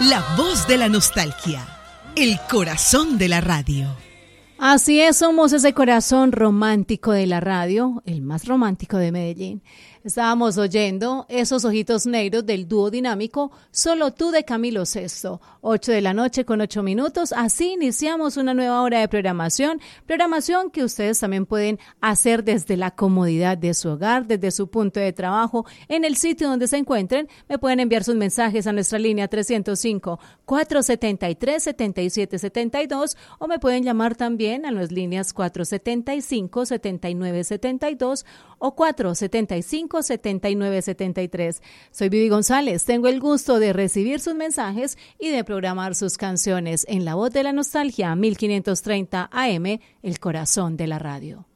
La voz de la nostalgia, el corazón de la radio. Así es, somos ese corazón romántico de la radio, el más romántico de Medellín. Estábamos oyendo Esos ojitos negros del dúo dinámico Solo tú de Camilo Sesto, 8 de la noche con 8 minutos. Así iniciamos una nueva hora de programación que ustedes también pueden hacer desde la comodidad de su hogar, desde su punto de trabajo, en el sitio donde se encuentren. Me pueden enviar sus mensajes a nuestra línea 305-473-7772 o me pueden llamar también a las líneas 475-7972 o 475-7973. Soy Vivi González. Tengo el gusto de recibir sus mensajes y de programar sus canciones en La Voz de la Nostalgia 1530 AM, el corazón de la radio.